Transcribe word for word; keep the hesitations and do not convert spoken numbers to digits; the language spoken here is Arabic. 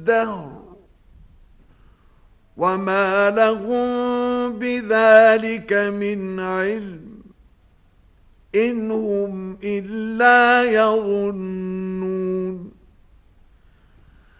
الدهر وما لهم بذلك من علم إن هم إلا يظنون